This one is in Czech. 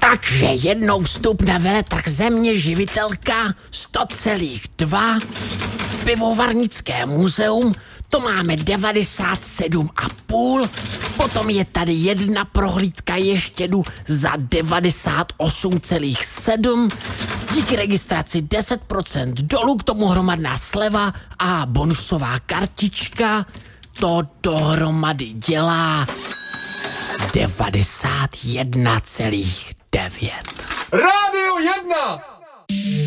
Takže jednou vstup na veletrh Země živitelka 100,2, pivovarnické muzeum, to máme 97,5, potom je tady jedna prohlídka ještědu za 98,7, díky registraci 10% dolů, k tomu hromadná sleva a bonusová kartička, to dohromady dělá 91,9. Rádio 1!